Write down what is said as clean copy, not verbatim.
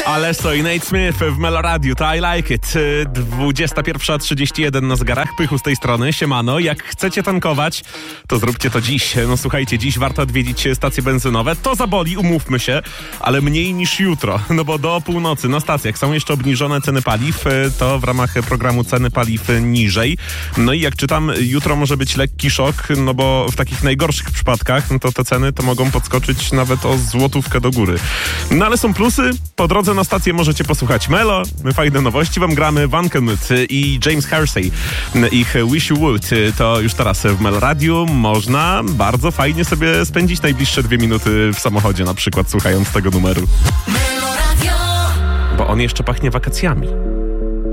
Alesso i Nate Smith w Meloradiu, to I Like It. 21:31 na zegarach, Pychu z tej strony, siemano. Jak chcecie tankować, to zróbcie to dziś. No słuchajcie, dziś warto odwiedzić stacje benzynowe. To zaboli, umówmy się, ale mniej niż jutro. No bo do północy na stacjach są jeszcze obniżone ceny paliw, to w ramach programu Ceny Paliw Niżej. No i jak czytam, jutro może być lekki szok, no bo w takich najgorszych przypadkach, no to te ceny to mogą podskoczyć nawet o złotówkę do góry. No ale są plusy, po drodze na stację możecie posłuchać Melo, my fajne nowości wam gramy, Van Kemut i James Hersey, ich Wish You Would, to już teraz w Meloradiu można bardzo fajnie sobie spędzić najbliższe 2 minuty w samochodzie, na przykład słuchając tego numeru. Bo on jeszcze pachnie wakacjami.